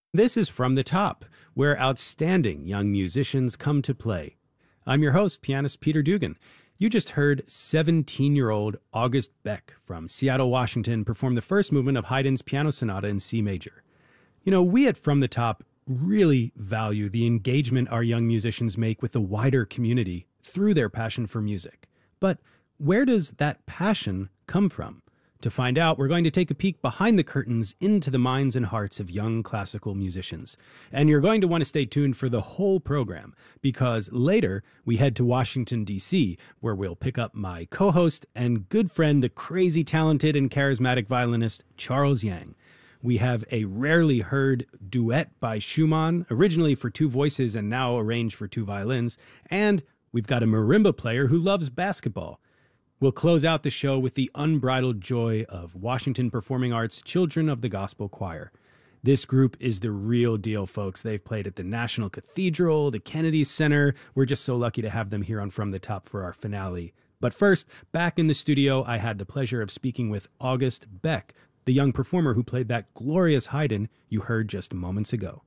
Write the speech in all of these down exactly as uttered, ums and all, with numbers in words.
This is From the Top, where outstanding young musicians come to play. I'm your host, pianist Peter Dugan. You just heard seventeen-year-old August Beck from Seattle, Washington, perform the first movement of Haydn's Piano Sonata in C major. You know, we at From the Top really value the engagement our young musicians make with the wider community through their passion for music. But where does that passion come from? To find out, we're going to take a peek behind the curtains into the minds and hearts of young classical musicians. And you're going to want to stay tuned for the whole program, because later we head to Washington, D C, where we'll pick up my co-host and good friend, the crazy talented and charismatic violinist, Charles Yang. We have a rarely heard duet by Schumann, originally for two voices and now arranged for two violins. And we've got a marimba player who loves basketball. We'll close out the show with the unbridled joy of Washington Performing Arts Children of the Gospel Choir. This group is the real deal, folks. They've played at the National Cathedral, the Kennedy Center. We're just so lucky to have them here on From the Top for our finale. But first, back in the studio, I had the pleasure of speaking with August Beck, the young performer who played that glorious Haydn you heard just moments ago.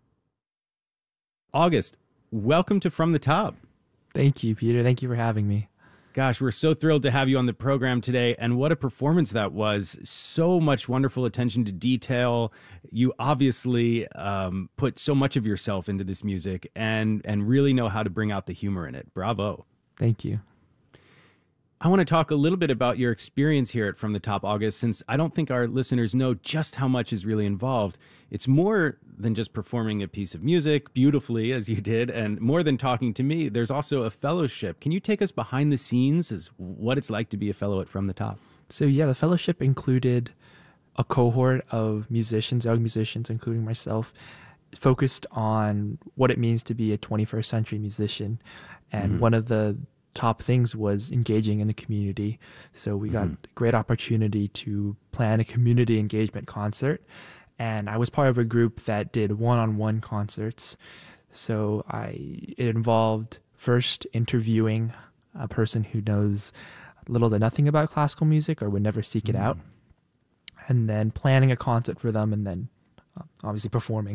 August, welcome to From the Top. Thank you, Peter. Thank you for having me. Gosh, we're so thrilled to have you on the program today, and what a performance that was. So much wonderful attention to detail. You obviously um, put so much of yourself into this music and, and really know how to bring out the humor in it. Bravo. Thank you. I want to talk a little bit about your experience here at From the Top, August, since I don't think our listeners know just how much is really involved. It's more than just performing a piece of music beautifully, as you did, and more than talking to me. There's also a fellowship. Can you take us behind the scenes as what it's like to be a fellow at From the Top? So yeah, the fellowship included a cohort of musicians, young musicians, including myself, focused on what it means to be a twenty-first century musician. And mm-hmm. one of the top things was engaging in the community. So we got mm-hmm. a great opportunity to plan a community engagement concert. And I was part of a group that did one-on-one concerts. So I it involved first interviewing a person who knows little to nothing about classical music or would never seek mm-hmm. it out, and then planning a concert for them, and then uh, obviously performing.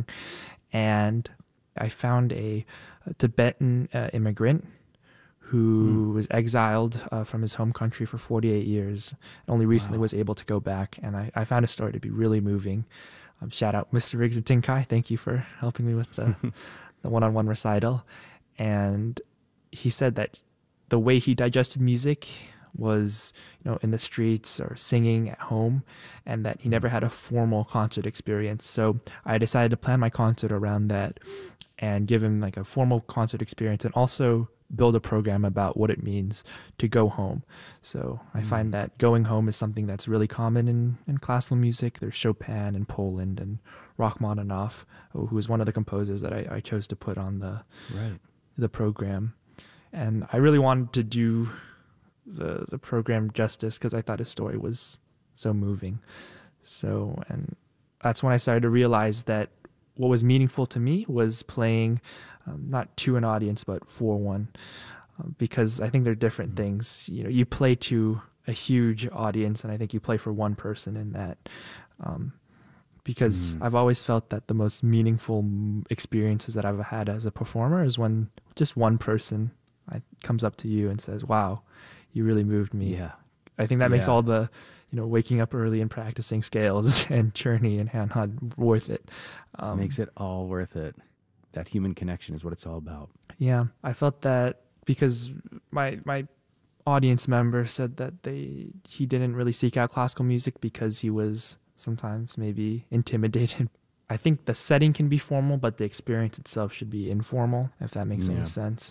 And I found a, a Tibetan uh, immigrant who mm. was exiled uh, from his home country for forty-eight years, and only recently wow. was able to go back. And I, I found his story to be really moving. Um, shout out Mister Riggs and Tinkai. Thank you for helping me with the, the one-on-one recital. And he said that the way he digested music was, you know, in the streets or singing at home, and that he never had a formal concert experience. So I decided to plan my concert around that and give him like a formal concert experience, and also build a program about what it means to go home. So I mm. find that going home is something that's really common in, in classical music. There's Chopin in Poland and Rachmaninoff, who is one of the composers that I, I chose to put on the right. the program. And I really wanted to do the the program justice because I thought his story was so moving. So, and that's when I started to realize that what was meaningful to me was playing um, not to an audience, but for one, uh, because I think they're different mm-hmm. things. You know, you play to a huge audience, and I think you play for one person in that. Um, because mm-hmm. I've always felt that the most meaningful experiences that I've had as a performer is when just one person I, comes up to you and says, "Wow, you really moved me." Yeah, I think that yeah. makes all the, you know, waking up early and practicing scales and Czerny and Hanhod worth it. Um, Makes it all worth it. That human connection is what it's all about. Yeah, I felt that because my my audience member said that they he didn't really seek out classical music because he was sometimes maybe intimidated. I think the setting can be formal, but the experience itself should be informal, if that makes yeah. any sense.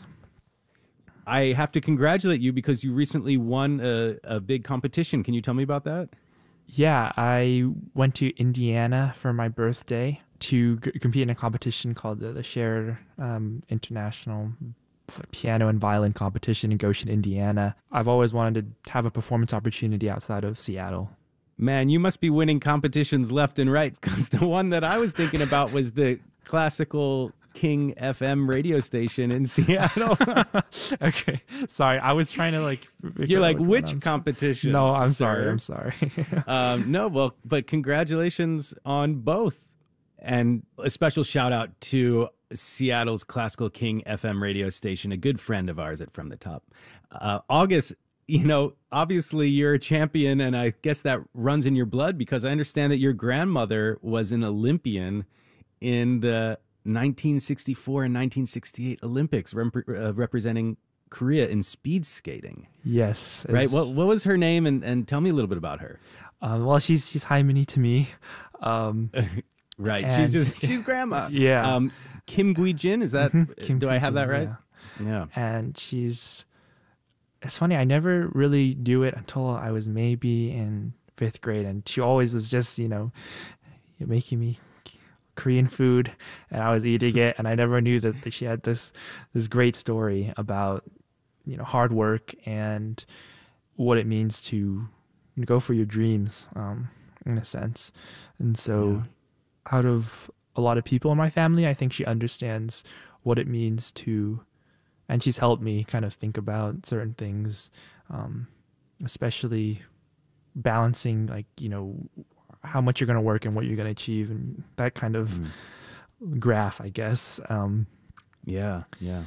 I have to congratulate you because you recently won a, a big competition. Can you tell me about that? Yeah, I went to Indiana for my birthday to g- compete in a competition called the, the Shared um, International Piano and Violin Competition in Goshen, Indiana. I've always wanted to have a performance opportunity outside of Seattle. Man, you must be winning competitions left and right, because the one that I was thinking about was the Classical King F M radio station in Seattle. Okay, sorry, I was trying to like. You're like, which, which competition? No, I'm sir? sorry. I'm sorry. um, no, well, but congratulations on both. And a special shout out to Seattle's Classical King F M radio station, a good friend of ours at From the Top. Uh, August, you know, obviously you're a champion, and I guess that runs in your blood because I understand that your grandmother was an Olympian in the nineteen sixty-four and nineteen sixty-eight Olympics, rep- uh, representing Korea in speed skating. Yes. Right? What what was her name? And, and tell me a little bit about her. Um, well, she's she's Haimini to me. Um, right. and, she's just she's grandma. Yeah. Um, Kim Gui-jin, is that, Kim do I have that right? Yeah. yeah. And she's, it's funny, I never really knew it until I was maybe in fifth grade. And she always was just, you know, making me Korean food, and I was eating it. And I never knew that, that she had this, this great story about, you know, hard work and what it means to go for your dreams, um, in a sense. And so yeah. out of a lot of people in my family, I think she understands what it means to, and she's helped me kind of think about certain things, um, especially balancing, like, you know, how much you're going to work and what you're going to achieve, and that kind of mm. graph, I guess. Um, yeah, yeah.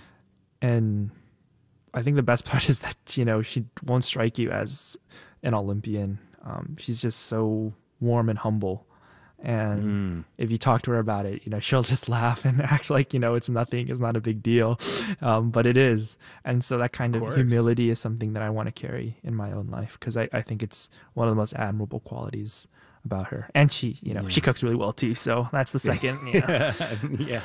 And I think the best part is that, you know, she won't strike you as an Olympian. Um, she's just so warm and humble. And mm. if you talk to her about it, you know, she'll just laugh and act like, you know, it's nothing, it's not a big deal. Um, but it is. And so that kind of, of humility is something that I want to carry in my own life, because I, I think it's one of the most admirable qualities about her. And she, you know, yeah. she cooks really well too. So that's the second. You know. yeah.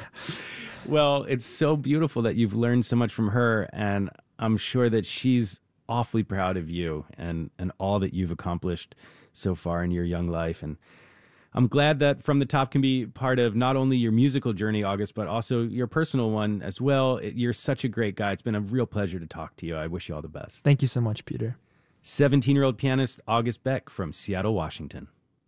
Well, it's so beautiful that you've learned so much from her. And I'm sure that she's awfully proud of you and, and all that you've accomplished so far in your young life. And I'm glad that From the Top can be part of not only your musical journey, August, but also your personal one as well. You're such a great guy. It's been a real pleasure to talk to you. I wish you all the best. Thank you so much, Peter. seventeen-year-old pianist August Beck from Seattle, Washington.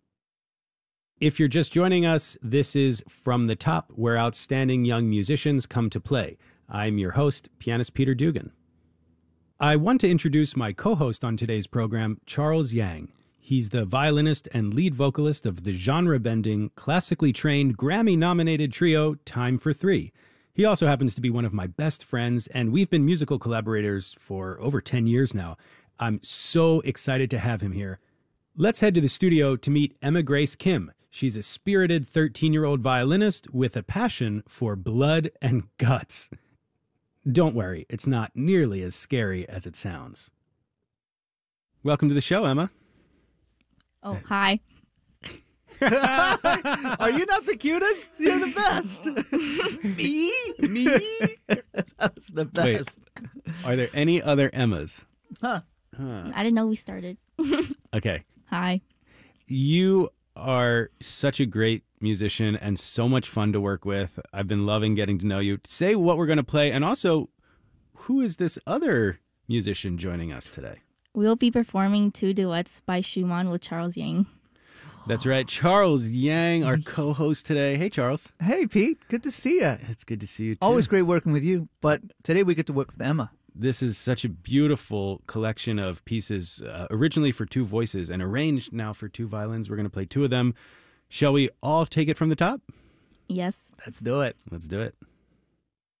If you're just joining us, this is From the Top, where outstanding young musicians come to play. I'm your host, pianist Peter Dugan. I want to introduce my co-host on today's program, Charles Yang. He's the violinist and lead vocalist of the genre-bending, classically trained, Grammy-nominated trio Time for Three. He also happens to be one of my best friends, and we've been musical collaborators for over ten years now. I'm so excited to have him here. Let's head to the studio to meet Emma Grace Kim. She's a spirited thirteen-year-old violinist with a passion for blood and guts. Don't worry, it's not nearly as scary as it sounds. Welcome to the show, Emma. Oh, hi. Are you not the cutest? You're the best. Me? Me? That's the best. Wait, are there any other Emmas? Huh. huh. I didn't know we started. Okay. Hi. You are such a great musician and so much fun to work with. I've been loving getting to know you. Say what we're going to play, and also, who is this other musician joining us today? We'll be performing two duets by Schumann with Charles Yang. That's right. Charles Yang, our co-host today. Hey, Charles. Hey, Pete. Good to see you. It's good to see you, too. Always great working with you, but today we get to work with Emma. This is such a beautiful collection of pieces, uh, originally for two voices and arranged now for two violins. We're going to play two of them. Shall we all take it from the top? Yes. Let's do it. Let's do it.